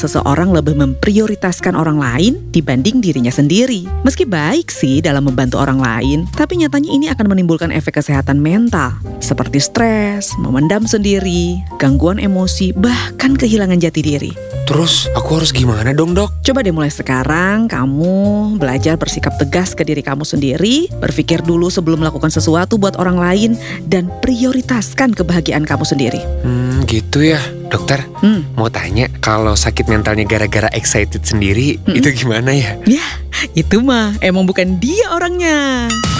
seseorang lebih memprioritaskan orang lain dibanding dirinya sendiri. Meski baik sih dalam membantu orang lain, tapi nyatanya ini akan menimbulkan efek kesehatan mental, seperti stres, memendam sendiri, gangguan emosi, bahkan kehilangan jati diri. Terus aku harus gimana dong, Dok? Coba deh mulai sekarang kamu belajar bersikap tegas ke diri kamu sendiri, berpikir dulu sebelum melakukan sesuatu buat orang lain, dan prioritaskan kebahagiaan kamu sendiri. Gitu ya. Dokter, mau tanya, kalau sakit mentalnya gara-gara excited sendiri, itu gimana ya? Ya, itu mah emang bukan dia orangnya.